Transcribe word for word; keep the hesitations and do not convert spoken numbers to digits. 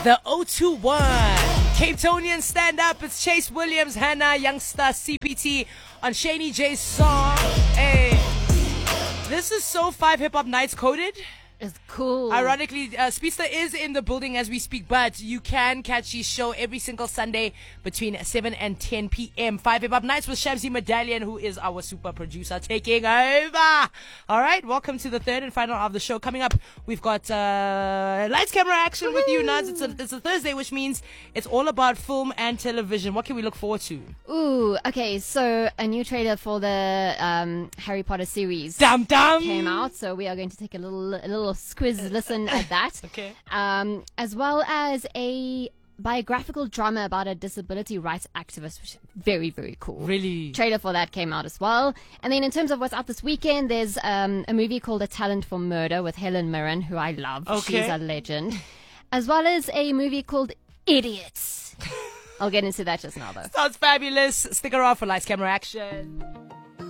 The O two one. Cape Tonian stand up. It's Chase Williams, Hannah, Youngster, C P T on Shani J's song. Hey, this is so five hip hop nights coded. It's cool. Ironically, uh, Speedster is in the building as we speak, but you can catch his show every single Sunday between seven and ten p.m. Five Hip Hop Nights with Shamsi Medallion, who is our super producer, taking over. All right, welcome to the third and final of the show. Coming up, we've got uh, lights, camera, action Woo-hoo. with you, Naz. It's a, it's a Thursday, which means it's all about film and television. What can we look forward to? Ooh, okay, so a new trailer for the um, Harry Potter series Dum dum came out, so we are going to take a little, a little squiz listen at that. Okay. Um, as well as a biographical drama about a disability rights activist, which is very, very cool. Really? Trailer for that came out as well. And then in terms of what's out this weekend, there's um, a movie called A Talent for Murder with Helen Mirren, who I love. Okay. She's a legend. As well as a movie called Idiots. I'll get into that just now, though. Sounds fabulous. Stick around for lights, camera, action.